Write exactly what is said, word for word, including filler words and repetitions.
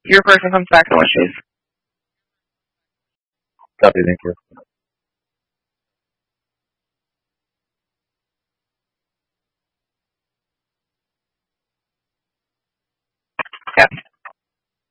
Your person comes back, no issues. Copy, thank you.